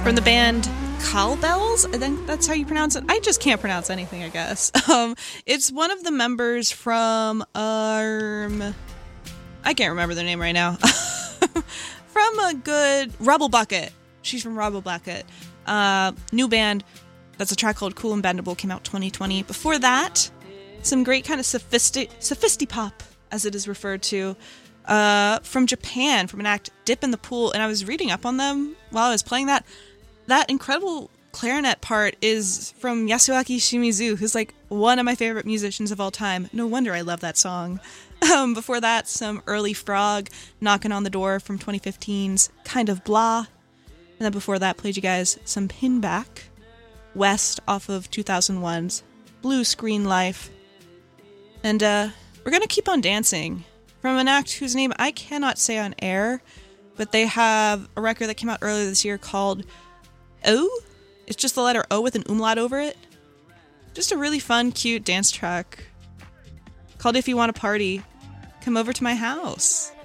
from the band Cowbells. I think that's how you pronounce it. I just can't pronounce anything, I guess. It's one of the members from I can't remember their name right now. From a good Rubble Bucket. She's from Rubble Bucket. New band. That's a track called Cool and Bendable, came out 2020. Before that, some great kind of sophisti-pop, as it is referred to, from Japan, from an act Dip in the Pool. And I was reading up on them while I was playing that. That incredible clarinet part is from Yasuaki Shimizu, who's like one of my favorite musicians of all time. No wonder I love that song. Before that, some early Frog, Knocking on the Door from 2015's Kind of Blah. And then before that, played you guys some Pinback, West off of 2001's Blue Screen Life. And we're going to keep on dancing from an act whose name I cannot say on air, but they have a record that came out earlier this year called O. It's just the letter O with an umlaut over it. Just a really fun, cute dance track called If You Want to Party, Come Over to My House.